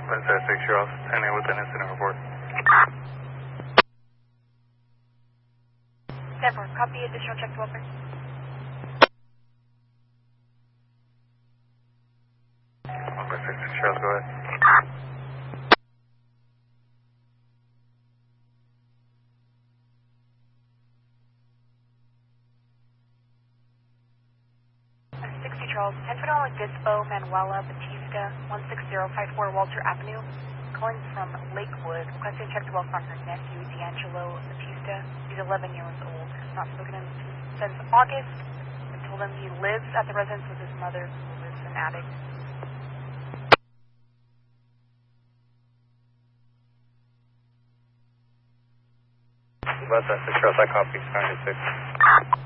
Let's say 6-year-old, 10 with an incident report. 10-4, copy, additional check to welfare. Let's say 6-year-old, go ahead. Charles, 10-4 Dispo, Manuela Batista, 16054 Walter Avenue, calling from Lakewood, requesting check to welfare on her nephew, D'Angelo Batista. He's 11 years old, not spoken to him since August, and told him he lives at the residence with his mother, who lives in an attic. About that 6-year-old, I copy, 96.